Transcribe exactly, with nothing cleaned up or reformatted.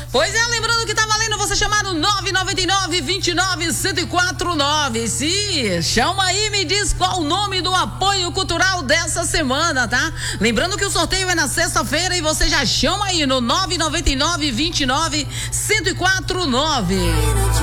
Pois é, lembrando que tá valendo você chamar no nove nove nove, dois nove, um zero quatro nove. Sim, chama aí e me diz qual o nome do apoio cultural dessa semana, tá? Lembrando que o sorteio é na sexta-feira e você já chama aí no nove nove nove, dois nove, um zero quatro nove.